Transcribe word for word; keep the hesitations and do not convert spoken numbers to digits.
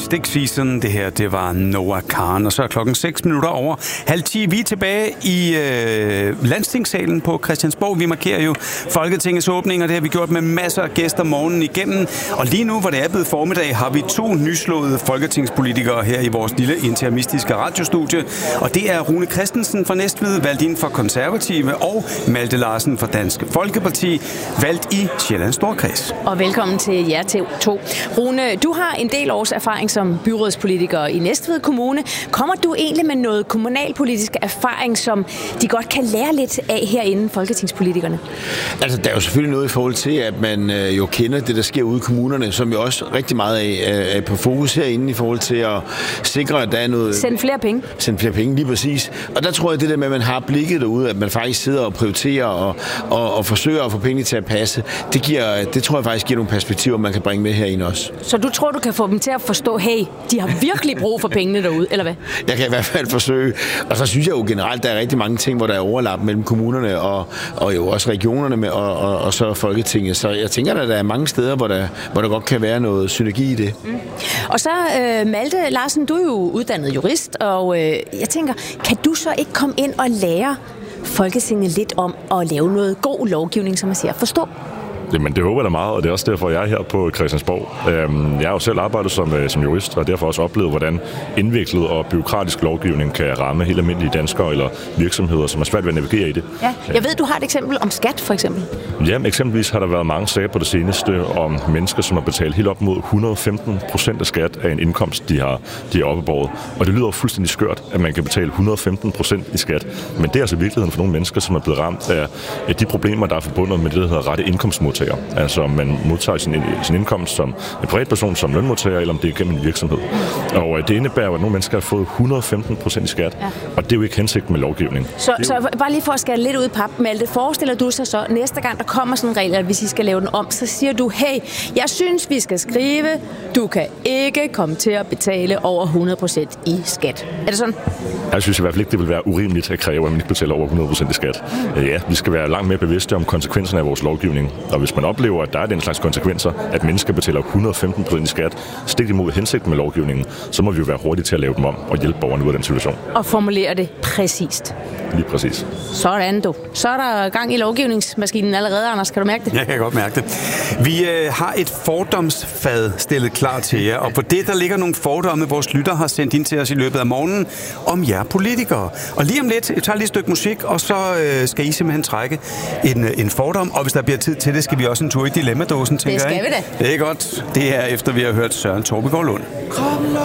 Stick Season. Det her, det var Noah Kahan. Og så er klokken seks minutter over halv ti. Vi er tilbage i øh, Landstingssalen på Christiansborg. Vi markerer jo Folketingets åbning, og det har vi gjort med masser af gæster morgenen igennem. Og lige nu, hvor det er blevet formiddag, har vi to nyslåede folketingspolitikere her i vores lille interimistiske radiostudie. Og det er Rune Christensen fra Næstved, valgt ind for Konservative, og Malte Larsen fra Dansk Folkeparti, valgt i Sjællands Storkreds. Og velkommen til jer til to. Rune, du har en del års erfaring som byrådspolitiker i Næstved Kommune. Kommer du egentlig med noget kommunalpolitisk erfaring, som de godt kan lære lidt af herinde, folketingspolitikerne? Altså, der er jo selvfølgelig noget i forhold til, at man øh, jo kender det, der sker ude i kommunerne, som jo også rigtig meget er, er på fokus herinde i forhold til at sikre, at der er noget... Send flere penge. Send flere penge, lige præcis. Og der tror jeg, det der med, at man har blikket derude, at man faktisk sidder og prioriterer og, og, og forsøger at få pengene til at passe, det, giver, det tror jeg faktisk giver nogle perspektiver, man kan bringe med herinde også. Så du tror, du kan få dem til at forstå, hey, de har virkelig brug for pengene derude, eller hvad? Jeg kan i hvert fald forsøge. Og så synes jeg jo generelt, der er rigtig mange ting, hvor der er overlap mellem kommunerne og, og jo også regionerne med, og, og, og så Folketinget. Så jeg tænker, at der er mange steder, hvor der, hvor der godt kan være noget synergi i det. Mm. Og så, øh, Malte Larsen, du er jo uddannet jurist, og øh, jeg tænker, kan du så ikke komme ind og lære Folketinget lidt om at lave noget god lovgivning, som man siger, forstå? Jamen, det håber jeg da meget, og det er også derfor, jeg er her på Christiansborg. Jeg har jo selv arbejdet som, som jurist, og derfor også oplevet, hvordan indviklet og byråkratisk lovgivning kan ramme helt almindelige danskere eller virksomheder, som er svært ved at navigere i det. Ja, jeg ved, du har et eksempel om skat, for eksempel. Jamen, eksempelvis har der været mange sager på det seneste om mennesker, som har betalt helt op mod et hundrede og femten procent af skat af en indkomst, de har, de har oppebåret. Og det lyder fuldstændig skørt, at man kan betale et hundrede og femten procent i skat. Men det er altså virkeligheden for nogle mennesker, som er blevet ramt af de problemer, der er forbundet med det, der hedder rette indkomstmodtager. Altså om man modtager sin, sin indkomst som en privatperson, som lønmodtager, eller om det er gennem en virksomhed. Og det indebærer, at nogle mennesker har fået et hundrede og femten procent i skat, ja. Og det er jo ikke hensigt med lovgivning. Så, jo... så bare lige for at skære lidt ud i pap, Malte, forestiller du sig så, næste gang der kommer sådan en regel, at hvis I skal lave den om, så siger du, hey, jeg synes, vi skal skrive, du kan ikke komme til at betale over hundrede procent i skat. Er det sådan? Jeg synes i hvert fald ikke, det vil være urimeligt at kræve, at man ikke betaler over hundrede procent i skat. Mm. Ja, vi skal være langt mere bevidste om konsekvenserne af vores lovgivning. Og hvis man oplever, at der er den slags konsekvenser, at mennesker betaler et hundrede og femten procent i skat, stik imod hensigten med lovgivningen, så må vi jo være hurtige til at lave dem om og hjælpe borgerne ud af den situation. Og formulere det præcist. Lige præcis. Sådan du. Så er der gang i lovgivningsmaskinen allerede, Anders. Kan du mærke det? Jeg kan godt mærke det. Vi øh, har et fordomsfad stillet klar til jer, og på det, der ligger nogle fordomme, vores lytter har sendt ind til os i løbet af morgenen om jer politikere. Og lige om lidt, jeg tager lige et stykke musik, og så øh, skal I simpelthen trække en, en fordom, og hvis der bliver tid til det, skal vi også en tur i dilemmadåsen, tænker jeg. Det skal vi da. Det er godt. Det er efter, vi har hørt Søren Torbegaard Lund. Kom,